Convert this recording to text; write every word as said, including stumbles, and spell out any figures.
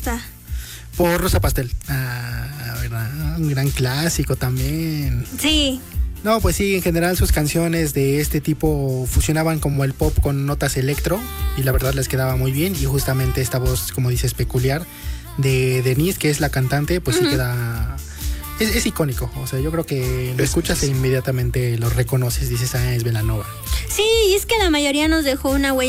gusta? Por Rosa Pastel. Ah, verdad, un gran clásico también. Sí. No, pues sí, en general sus canciones de este tipo fusionaban como el pop con notas electro y la verdad les quedaba muy bien y justamente esta voz, como dices, peculiar de Denise, que es la cantante, pues uh-huh. sí queda... Es, es icónico, o sea, yo creo que lo escuchas e inmediatamente lo reconoces, dices, ah, es Belanova. Sí, y es que la mayoría nos dejó una huella